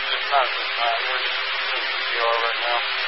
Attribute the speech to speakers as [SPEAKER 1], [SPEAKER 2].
[SPEAKER 1] It's not just that. We're just in the PR right now.